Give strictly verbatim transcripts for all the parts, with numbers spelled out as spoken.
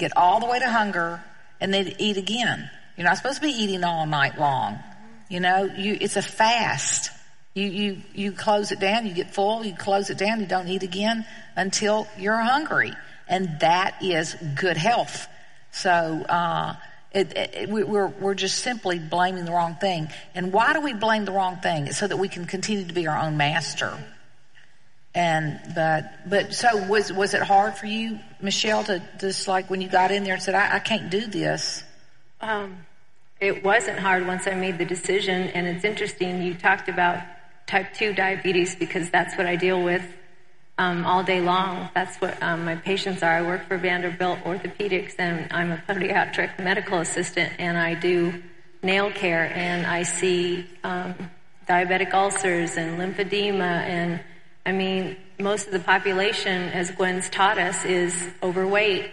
get all the way to hunger, and then eat again. You're not supposed to be eating all night long. You know, you, it's a fast. You, you, you close it down, you get full, you close it down, you don't eat again until you're hungry. And that is good health. So, uh, it, it, we're, we're just simply blaming the wrong thing. And why do we blame the wrong thing? It's so that we can continue to be our own master. And, but, but so was, was it hard for you, Michelle, to just like when you got in there and said, I, I can't do this? Um, it wasn't hard once I made the decision. And it's interesting, you talked about type two diabetes because that's what I deal with um, all day long. That's what um, my patients are. I work for Vanderbilt Orthopedics, and I'm a pediatric medical assistant, and I do nail care, and I see um, diabetic ulcers and lymphedema, and I mean, most of the population, as Gwen's taught us, is overweight,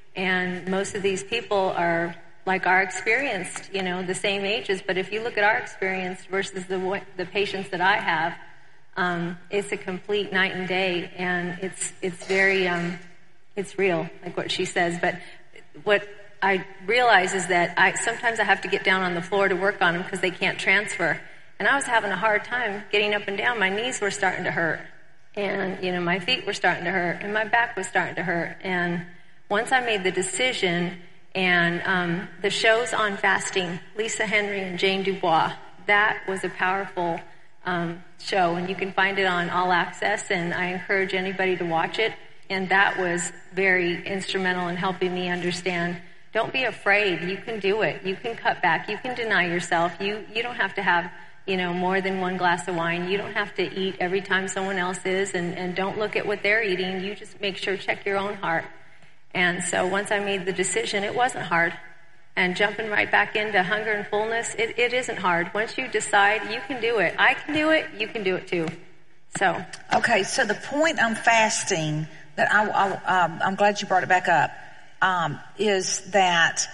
and most of these people are like our experienced, you know, the same ages. But if you look at our experience versus the the patients that I have, um, it's a complete night and day, and it's it's very um, it's real, like what she says. But what I realize is that I sometimes I have to get down on the floor to work on them because they can't transfer. And I was having a hard time getting up and down. My knees were starting to hurt, and you know, my feet were starting to hurt, and my back was starting to hurt. And once I made the decision. And um, the shows on fasting, Lisa Henry and Jane Dubois, that was a powerful um, show. And you can find it on All Access, and I encourage anybody to watch it. And that was very instrumental in helping me understand, don't be afraid. You can do it. You can cut back. You can deny yourself. You you don't have to have, you know, more than one glass of wine. You don't have to eat every time someone else is. And, and don't look at what they're eating. You just make sure, check your own heart. And so once I made the decision, it wasn't hard. And jumping right back into hunger and fullness, it, it isn't hard. Once you decide you can do it, I can do it, you can do it too. So. Okay, so the point on fasting that I, I, um, I'm glad you brought it back up, um, is that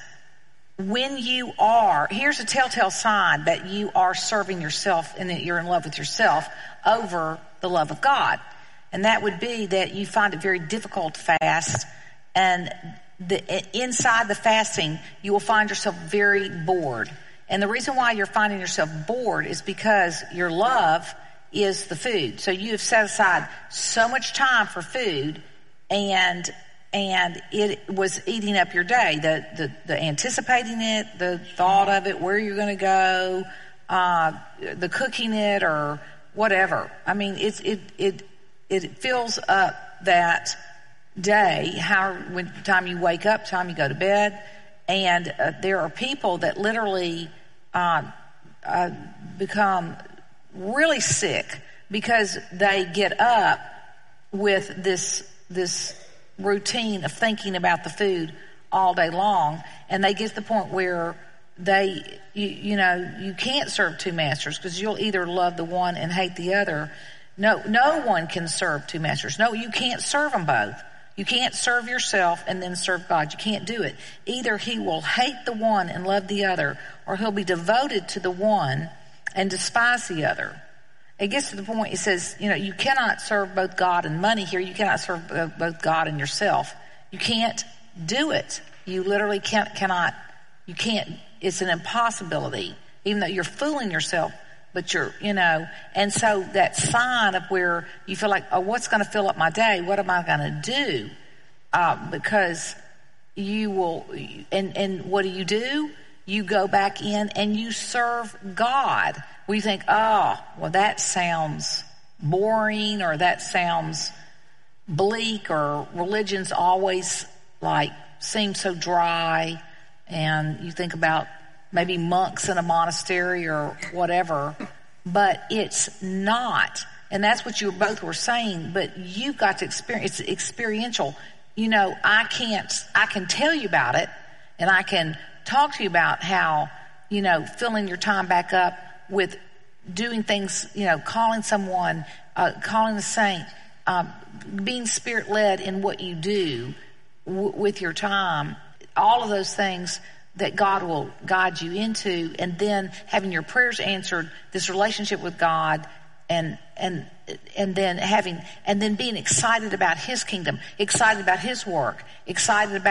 when you are, here's a telltale sign that you are serving yourself and that you're in love with yourself over the love of God. And that would be that you find it very difficult to fast. And the, inside the fasting, you will find yourself very bored. And the reason why you're finding yourself bored is because your love is the food. So you have set aside so much time for food, and and it was eating up your day. The the, the anticipating it, the thought of it, where you're going to go, uh, the cooking it, or whatever. I mean, it's it it it fills up that day, how when time you wake up, time you go to bed. And uh, there are people that literally uh, uh, become really sick because they get up with this this routine of thinking about the food all day long, and they get to the point where they you, you know you can't serve two masters because you'll either love the one and hate the other. No, no one can serve two masters. No, you can't serve them both. You can't serve yourself and then serve God. You can't do it. Either he will hate the one and love the other, or he'll be devoted to the one and despise the other. It gets to the point, it says, you know, you cannot serve both God and money here. You cannot serve both God and yourself. You can't do it. You literally can't, cannot, you can't, it's an impossibility, even though you're fooling yourself. But you're, you know, and so that sign of where you feel like, oh, what's going to fill up my day? What am I going to do? Uh, because you will, and, and what do you do? You go back in and you serve God. We think, oh, well, that sounds boring, or that sounds bleak, or religion's always like seems so dry. And you think about maybe monks in a monastery or whatever, but it's not. And that's what you both were saying, but you've got to experience, it's experiential. You know, I can't, I can tell you about it, and I can talk to you about how, you know, filling your time back up with doing things, you know, calling someone, uh, calling a saint, um, being spirit-led in what you do w- with your time, all of those things that God will guide you into, and then having your prayers answered, this relationship with God, and and and then having and then being excited about his kingdom, excited about his work, excited about